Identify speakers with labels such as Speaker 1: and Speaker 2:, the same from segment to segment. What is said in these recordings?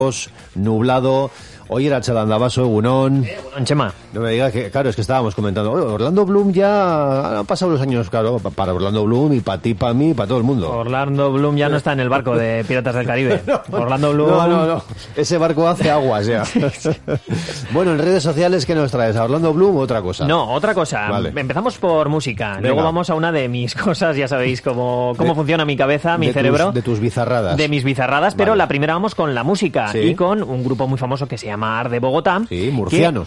Speaker 1: nublado. Hoy era Chalandabaso, Egunon.
Speaker 2: Chema.
Speaker 1: No me digas que, claro, es que estábamos comentando, Orlando Bloom ya han pasado los años, claro, para Orlando Bloom y para ti, para mí, para todo el mundo.
Speaker 2: Orlando Bloom ya no está en el barco de Piratas del Caribe.
Speaker 1: No,
Speaker 2: Orlando Bloom...
Speaker 1: No. Ese barco hace aguas ya. Bueno, en redes sociales, ¿qué nos traes? ¿A Orlando Bloom o otra cosa?
Speaker 2: No, otra cosa.
Speaker 1: Vale.
Speaker 2: Empezamos por música.
Speaker 1: Venga.
Speaker 2: Luego vamos a una de mis cosas, ya sabéis cómo funciona mi cabeza, mi cerebro.
Speaker 1: De tus bizarradas.
Speaker 2: De mis bizarradas, pero
Speaker 1: Vale.
Speaker 2: La primera vamos con la música.
Speaker 1: Sí.
Speaker 2: Y con un grupo muy famoso que se llama Ar de Bogotá.
Speaker 1: Sí, murcianos.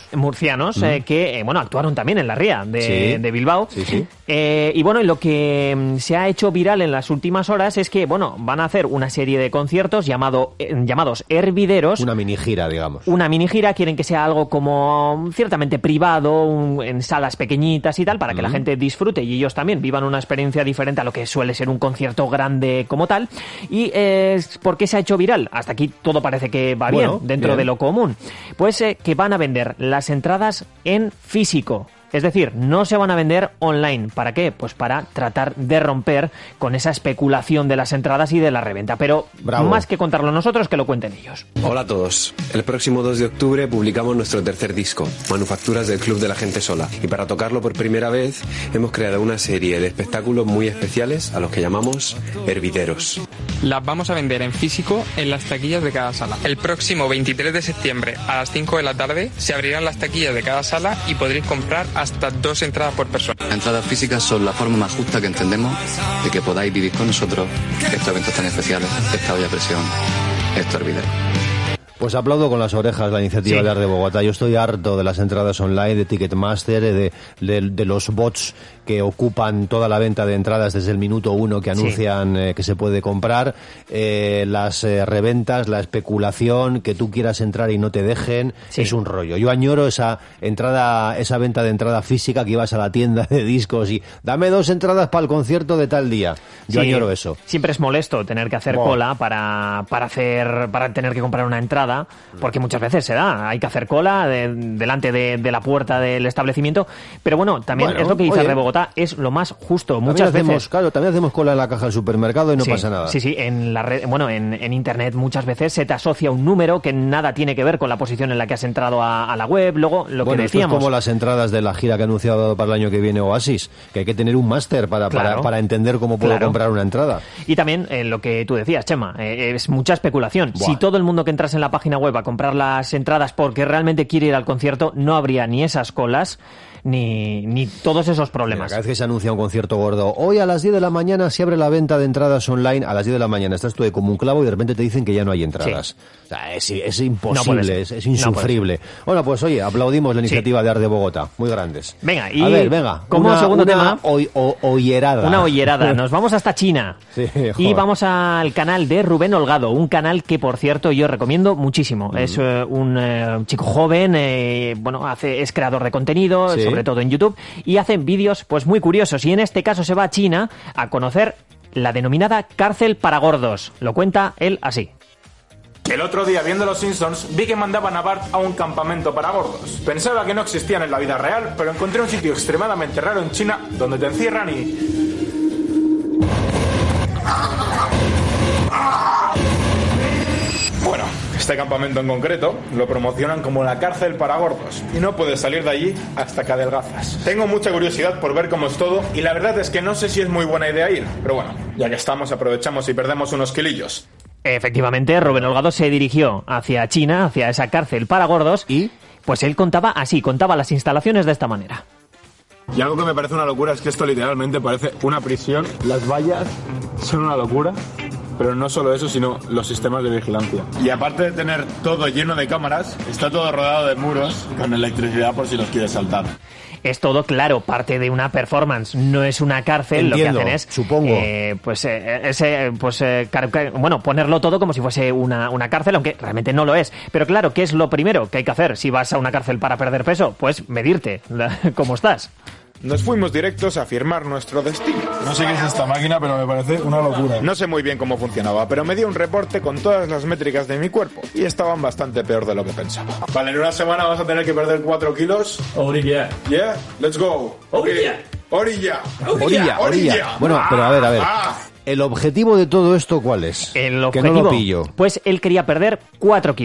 Speaker 2: Que actuaron también en la Ría de Bilbao.
Speaker 1: Sí.
Speaker 2: Y bueno, lo que se ha hecho viral en las últimas horas es que, van a hacer una serie de conciertos llamados Hervideros.
Speaker 1: Una mini gira, digamos.
Speaker 2: Una mini gira, quieren que sea algo como ciertamente privado, en salas pequeñitas y tal, para que la gente disfrute y ellos también vivan una experiencia diferente a lo que suele ser un concierto grande como tal. ¿Y por qué se ha hecho viral? Hasta aquí todo parece que va bien, dentro de lo común. Pues que van a vender las entradas en físico. Es decir, no se van a vender online. ¿Para qué? Pues para tratar de romper con esa especulación de las entradas y de la reventa. Pero más que contarlo nosotros, que lo cuenten ellos.
Speaker 3: Hola a todos. El próximo 2 de octubre publicamos nuestro tercer disco, Manufacturas del Club de la Gente Sola. Y para tocarlo por primera vez, hemos creado una serie de espectáculos muy especiales a los que llamamos Hervideros.
Speaker 4: Las vamos a vender en físico en las taquillas de cada sala. El próximo 23 de septiembre a las 5 de la tarde se abrirán las taquillas de cada sala y podréis comprar hasta 2 entradas por persona.
Speaker 5: Las entradas físicas son la forma más justa que entendemos de que podáis vivir con nosotros estos eventos tan especiales, esta olla a presión, estos hervideros.
Speaker 1: Pues aplaudo con las orejas la iniciativa de Ar de Bogotá. Yo estoy harto de las entradas online, de Ticketmaster, de los bots que ocupan toda la venta de entradas desde el minuto 1 que anuncian que se puede comprar, las reventas, la especulación, que tú quieras entrar y no te dejen, es un rollo. Yo añoro esa venta de entrada física, que ibas a la tienda de discos y dame 2 entradas para el concierto de tal día. Yo añoro eso.
Speaker 2: Siempre es molesto tener que hacer cola para tener que comprar una entrada, porque muchas veces se da, hay que hacer cola delante de la puerta del establecimiento, pero también es lo que dice Ar de Bogotá, es lo más justo. Muchas veces,
Speaker 1: también hacemos cola en la caja del supermercado y no pasa nada.
Speaker 2: Sí, en la red, en internet muchas veces se te asocia un número que nada tiene que ver con la posición en la que has entrado a la web. Luego, lo que decíamos,
Speaker 1: esto es como las entradas de la gira que ha anunciado para el año que viene Oasis, que hay que tener un máster para entender cómo puedo comprar una entrada.
Speaker 2: Y también lo que tú decías, Chema, es mucha especulación. Si todo el mundo que entrase en la página web a comprar las entradas porque realmente quiere ir al concierto, no habría ni esas colas ni todos esos problemas.
Speaker 1: Cada vez que se anuncia un concierto gordo, hoy a las 10 de la mañana se abre la venta de entradas online, a las 10 de la mañana estás tú de como un clavo y de repente te dicen que ya no hay entradas. O sea, es imposible, es insufrible. Bueno, pues oye, aplaudimos la iniciativa de Ar de Bogotá, muy grandes.
Speaker 2: Venga, y
Speaker 1: como
Speaker 2: segundo tema,
Speaker 1: ollerada.
Speaker 2: Una ollerada. Nos vamos hasta China. Y vamos al canal de Rubén Holgado, un canal que, por cierto, yo recomiendo muchísimo. Es un chico joven, es creador de contenido, sobre todo en YouTube, y hacen vídeos pues muy curiosos. Y en este caso se va a China a conocer la denominada cárcel para gordos. Lo cuenta él así.
Speaker 6: El otro día, viendo Los Simpsons, vi que mandaban a Bart a un campamento para gordos. Pensaba que no existían en la vida real, pero encontré un sitio extremadamente raro en China donde te encierran y... Bueno, este campamento en concreto lo promocionan como la cárcel para gordos y no puedes salir de allí hasta que adelgazas. Tengo mucha curiosidad por ver cómo es todo y la verdad es que no sé si es muy buena idea ir, pero bueno, ya que estamos aprovechamos y perdemos unos kilillos.
Speaker 2: Efectivamente, Rubén Holgado se dirigió hacia China, hacia esa cárcel para gordos, y pues él contaba las instalaciones de esta manera.
Speaker 6: Y algo que me parece una locura es que esto literalmente parece una prisión. Las vallas son una locura, pero no solo eso, sino los sistemas de vigilancia. Y aparte de tener todo lleno de cámaras, está todo rodeado de muros con electricidad por si los quieres saltar.
Speaker 2: Es todo, claro, parte de una performance, no es una cárcel.
Speaker 1: Entiendo,
Speaker 2: lo que hacen es,
Speaker 1: supongo.
Speaker 2: Ponerlo todo como si fuese una cárcel, aunque realmente no lo es. Pero claro, ¿qué es lo primero que hay que hacer si vas a una cárcel para perder peso? Pues medirte cómo estás.
Speaker 6: Nos fuimos directos a firmar nuestro destino.
Speaker 7: No sé qué es esta máquina, pero me parece una locura.
Speaker 6: No sé muy bien cómo funcionaba, pero me dio un reporte con todas las métricas de mi cuerpo y estaban bastante peor de lo que pensaba. Vale, en una semana vas a tener que perder 4 kilos.
Speaker 7: Orilla.
Speaker 6: Yeah, let's go.
Speaker 7: Orilla.
Speaker 6: Orilla.
Speaker 1: Orilla. Bueno, pero a ver. ¿El objetivo de todo esto cuál es?
Speaker 2: El objetivo,
Speaker 1: que no lo pillo.
Speaker 2: Pues él quería perder 4 kilos.